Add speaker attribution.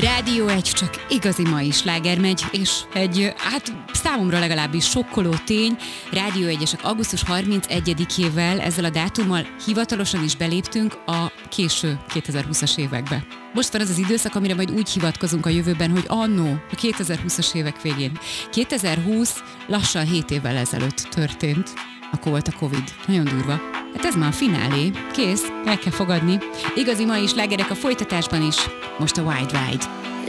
Speaker 1: Rádió 1 csak igazi mai sláger megy, és egy, számomra legalábbis sokkoló tény, Rádió 1-esek augusztus 31-ével, ezzel a dátummal hivatalosan is beléptünk a késő 2020-as évekbe. Most van az az időszak, amire majd úgy hivatkozunk a jövőben, hogy annó, a 2020-as évek végén. 2020 lassan 7 évvel ezelőtt történt. Akkor volt a Covid. Nagyon durva. Hát ez már a finálé. Kész, el kell fogadni. Igazi mai slágerek a folytatásban is. Most a Wide Ride.